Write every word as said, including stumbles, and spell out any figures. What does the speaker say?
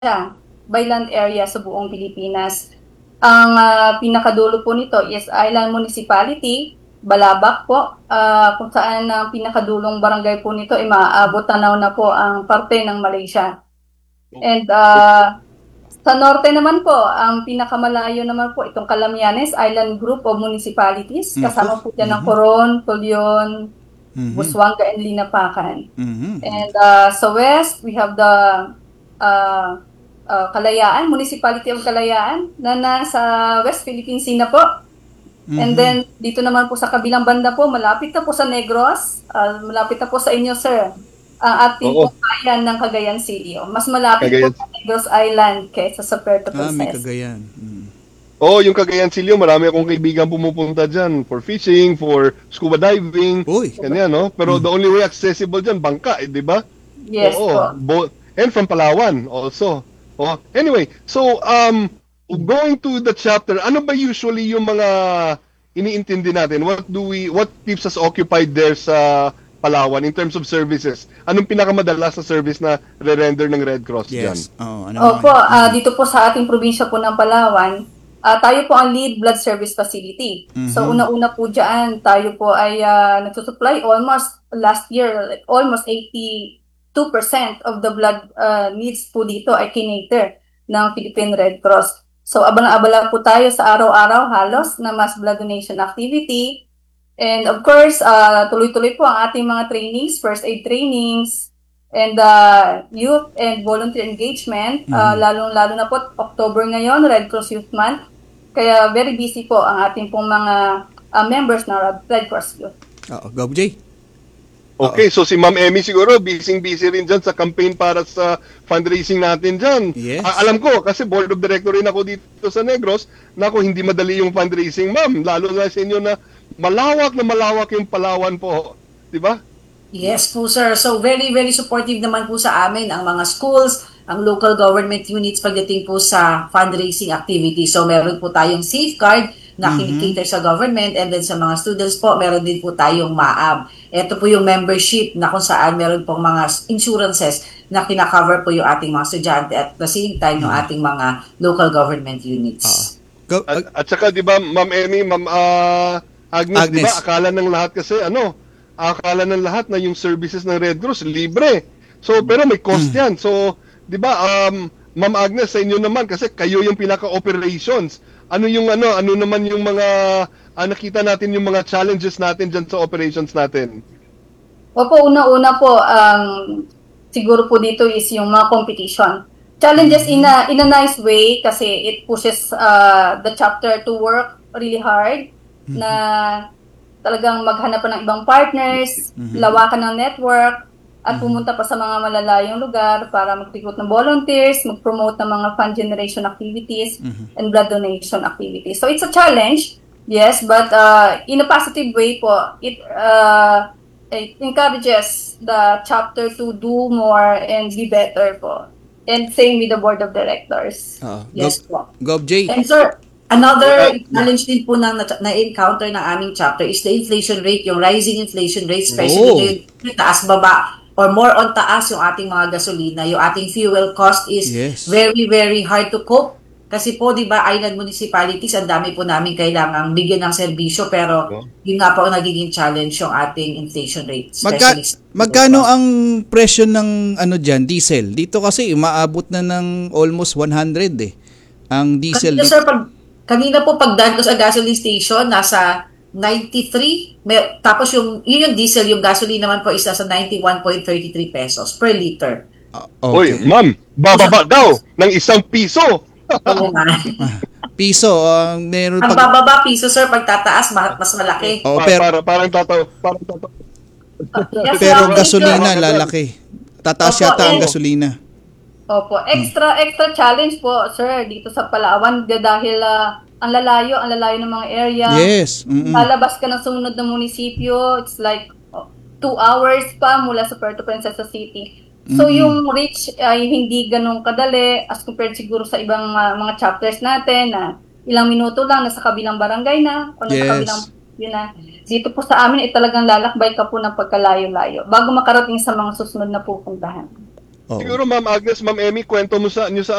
by land area sa buong Pilipinas. Ang uh, pinakadulo po nito is Island Municipality, Balabac po, uh, kung saan ang pinakadulong barangay po nito ay maaabot tanaw na po ang parte ng Malaysia. And uh, sa norte naman po, ang pinakamalayo naman po itong Calamianes Island Group of Municipalities. Kasama po dyan ng Coron, Tulion, mm-hmm. Busuanga, and Linapacan. Mm-hmm. And uh, sa west, we have the uh, uh, Kalayaan, Municipality of Kalayaan, na nasa West Philippine Sea na po. Mm-hmm. And then, dito naman po sa kabilang banda po, malapit na po sa Negros, uh, malapit na po sa inyo, sir, ang ating po bayan ng Cagayan City. Mas malapit Cagayan. po sa Negros Island kaysa sa Puerto Princesa. Ah, may Cagayan. Mm. Oh, yung Cagayan City, marami akong kaibigan pumupunta dyan for fishing, for scuba diving. Uy. Ganyan, no? Pero mm. the only way accessible dyan, bangka, eh, di ba? Yes Oo, po. Bo- and from Palawan also. Oh, anyway, so um going to the chapter, ano ba usually yung mga iniintindi natin? What do we what keeps us occupied there sa Palawan in terms of services? Anong pinakamadalas na service na re-render ng Red Cross dyan? Yes. Oh, ano Opo, uh, dito po sa ating probinsya po ng Palawan, uh, tayo po ang lead blood service facility. Mm-hmm. So una-una po dyan, tayo po ay uh, nagsusupply almost last year, like almost eighty-two percent of the blood uh, needs po dito ay kinater ng Philippine Red Cross. So abang-abala po tayo sa araw-araw halos na mass blood donation activity. And of course, uh, tuloy-tuloy po ang ating mga trainings, first aid trainings, and uh, youth and volunteer engagement. Mm-hmm. Uh, lalong-lalo na po, October ngayon, Red Cross Youth Month. Kaya very busy po ang ating pong mga uh, members ng Red Cross Youth. Oo, go Jay. Okay, so si Ma'am Emmy siguro, busy-busy rin dyan sa campaign para sa fundraising natin dyan. Yes. A- alam ko, kasi board of director rin ako dito sa Negros, na ako hindi madali yung fundraising, ma'am. Lalo na sa inyo na malawak na malawak yung Palawan po. Di ba? Yes po, sir. So, very, very supportive naman po sa amin ang mga schools, ang local government units pagdating po sa fundraising activity. So, meron po tayong safeguard na kinikater sa government, and then sa mga students po, meron din po tayong M A A B. Ito po yung membership na kung saan meron pong mga insurances na kinakover po yung ating mga estudyante at the same time yung ating mga local government units. Uh, go, uh, at, at saka, di ba, Ma'am Emmy, Ma'am uh, Agnes, Agnes. di ba, akala ng lahat kasi, ano, akala ng lahat na yung services ng Red Cross, libre. So, pero may cost mm. yan. So, di ba, um, Ma'am Agnes, sa inyo naman, kasi kayo yung pinaka-operations. Ano yung ano, ano naman yung mga ah, nakita natin yung mga challenges natin dyan sa operations natin? Opo, una-una po, um, siguro po dito is yung mga competition. Challenges in a, in a nice way kasi it pushes uh, the chapter to work really hard, mm-hmm. na talagang maghanap pa ng ibang partners, mm-hmm. lawakan ng network, at pumunta pa sa mga malalayong lugar para mag-recruit ng volunteers, mag-promote ng mga fund generation activities, mm-hmm. and blood donation activities. So it's a challenge, yes, but uh, in a positive way po, it, uh, it encourages the chapter to do more and be better po. And same with the board of directors. Uh, yes go, po. Go, Jay. And sir, another challenge din po na na-encounter ng aming chapter is the inflation rate, yung rising inflation rate, especially oh. yung taas-baba, or more on taas yung ating mga gasolina, yung ating fuel cost is yes. very, very hard to cope. Kasi po, di ba, island municipalities, ang dami po namin kailangang bigyan ng serbisyo, pero okay. yun nga po ang nagiging challenge yung ating inflation rate. Magka, magkano ang presyo ng ano dyan, diesel? Dito kasi, maabot na ng almost one hundred eh. Ang diesel. Kanina, sir, pag, kanina po pagdaan ko sa gasoline station, nasa ninety-three, may, tapos yung, yun yung diesel, yung gasoline naman po is nasa ninety-one point three three pesos per liter. Uh, okay. Uy, ma'am, bababa daw ng isang piso. Piso, uh, meron ang pag... bababa piso, sir, pag tataas, mas malaki. Oh, pero, para, parang tataw, parang tataw. Yes, pero ang gasolina, lalaki. Tataas Opo, yata ang gasolina. Opo, extra, hmm. extra challenge po, sir, dito sa Palawan, dahil uh, ang lalayo, ang lalayo ng mga area. Yes. Mm-mm. Lalabas ka ng sumunod na munisipyo, it's like oh, two hours pa mula sa Puerto Princesa City. So mm-hmm. yung reach ay hindi ganun kadali as compared siguro sa ibang uh, mga chapters natin na ilang minuto lang nasa kabilang barangay na o nasa yes. kabilang yun na. Dito po sa amin ay talagang lalakbay ka po ng pagkalayo-layo bago makarating sa mga susunod na pupuntahan. Oo. Siguro Ma'am Agnes, Ma'am Emmy, kwento mo sa, nyo sa